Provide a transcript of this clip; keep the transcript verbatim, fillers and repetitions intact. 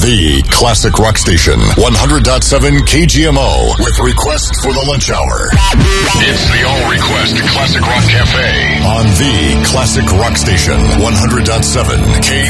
The Classic Rock Station, one hundred point seven K G M O, with requests for the lunch hour. It's the All Request Classic Rock Cafe on The Classic Rock Station, one hundred point seven K